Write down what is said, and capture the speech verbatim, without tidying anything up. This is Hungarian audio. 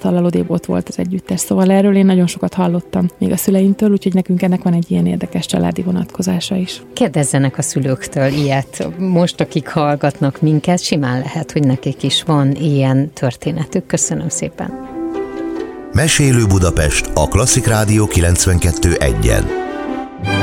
asztallal odébb ott volt az együttes. Szóval erről én nagyon sokat hallottam még a szüleimtől, úgyhogy nekünk ennek van egy ilyen érdekes családi vonatkozása is. Kérdezzenek a szülőktől ilyet. Most, akik hallgatnak minket, simán lehet, hogy nekik is van ilyen történetük. Köszönöm szépen. Mesélő Budapest, a Klasszik Rádió kilencvenkettő egyen.